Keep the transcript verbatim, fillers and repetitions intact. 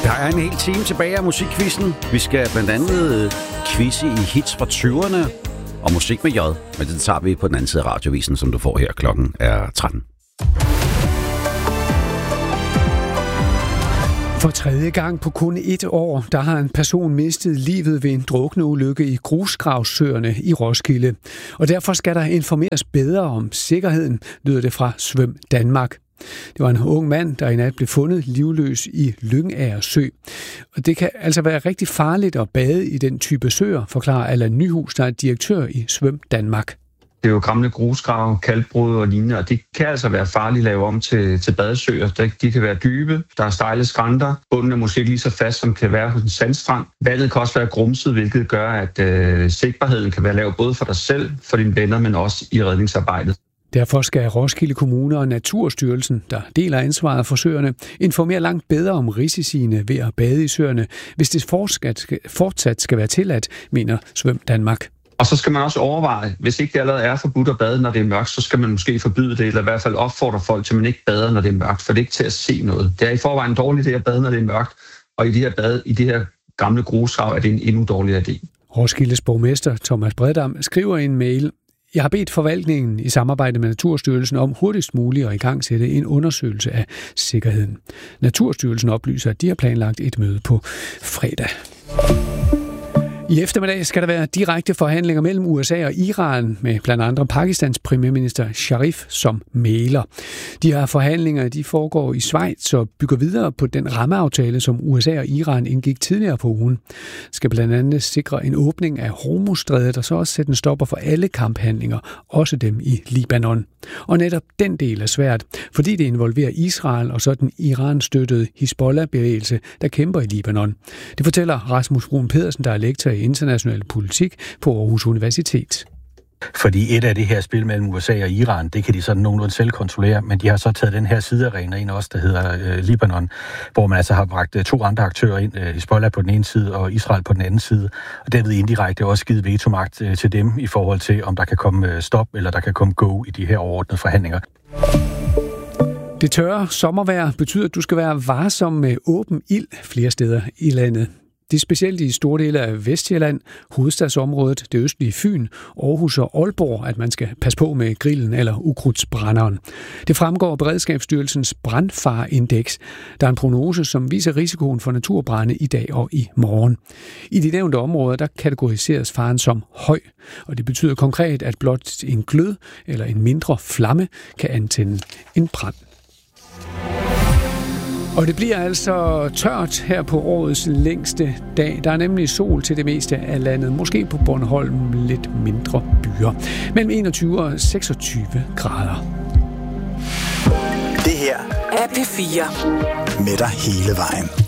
Der er en hel time tilbage af musikquizzen. Vi skal blandt andet quizze i hits fra tyverne og musik med J. Men det tager vi på den anden side af radiovisen, som du får her. Klokken er tretten. For tredje gang på kun et år, der har en person mistet livet ved en drukneulykke i Grusgravsøerne i Roskilde. Og derfor skal der informeres bedre om sikkerheden, lyder det fra Svøm Danmark. Det var en ung mand, der i nat blev fundet livløs i Lyngager Sø. Og det kan altså være rigtig farligt at bade i den type søer, forklarer Allan Nyhus, der er direktør i Svøm Danmark. Det er jo gamle grusgrave, kalkbrud og lignende, og det kan altså være farligt at lave om til, til badesøer. De kan være dybe, der er stejle skrænter, bunden er måske lige så fast, som kan være hos en sandstrand. Vandet kan også være grumset, hvilket gør, at øh, sigtbarheden kan være lav både for dig selv, for dine venner, men også i redningsarbejdet. Derfor skal Roskilde Kommune og Naturstyrelsen, der deler ansvaret for søerne, informere langt bedre om risiciene ved at bade i søerne, hvis det fortsat skal være tilladt, mener Svøm Danmark. Og så skal man også overveje, hvis ikke det allerede er forbudt at bade, når det er mørkt, så skal man måske forbyde det, eller i hvert fald opfordre folk til, at man ikke bader, når det er mørkt, for det er ikke til at se noget. Det er i forvejen en dårlig idé at bade, når det er mørkt, og i de her, bade, i de her gamle grusgrav er det en endnu dårligere idé. Roskildes borgmester Thomas Breddam skriver i en mail: Jeg har bedt forvaltningen i samarbejde med Naturstyrelsen om hurtigst muligt at igangsætte en undersøgelse af sikkerheden. Naturstyrelsen oplyser, at de har planlagt et møde på fredag. I eftermiddag skal der være direkte forhandlinger mellem U S A og Iran med blandt andre Pakistans premierminister Sharif som mægler. De her forhandlinger de foregår i Schweiz og bygger videre på den rammeaftale, som U S A og Iran indgik tidligere på ugen. Skal blandt andet sikre en åbning af Hormuzstrædet og så også sætte en stopper for alle kamphandlinger, også dem i Libanon. Og netop den del er svært, fordi det involverer Israel og så den Iran-støttede Hizbollah-bevægelse, der kæmper i Libanon. Det fortæller Rasmus Bruun Pedersen, der er lektor i international politik på Aarhus Universitet. Fordi et af det her spil mellem U S A og Iran, det kan de sådan nogenlunde selv kontrollere, men de har så taget den her sidearena ind også, der hedder øh, Libanon, hvor man altså har bragt øh, to andre aktører ind, øh, Hizbollah på den ene side og Israel på den anden side, og derved indirekte også givet vetomagt øh, til dem i forhold til, om der kan komme øh, stop eller der kan komme go i de her overordnede forhandlinger. Det tørre sommervejr betyder, at du skal være varsom med åben ild flere steder i landet. Det er specielt i store dele af Vestjylland, hovedstadsområdet, det østlige Fyn, Aarhus og Aalborg, at man skal passe på med grillen eller ukrudtsbrænderen. Det fremgår af Beredskabsstyrelsens brandfarindeks. Der er en prognose, som viser risikoen for naturbrande i dag og i morgen. I de nævnte områder, der kategoriseres faren som høj, og det betyder konkret, at blot en glød eller en mindre flamme kan antænde en brand. Og det bliver altså tørt her på årets længste dag. Der er nemlig sol til det meste af landet. Måske på Bornholm lidt mindre byer. Mellem enogtyve og seksogtyve grader. Det her er P fire. Med dig hele vejen.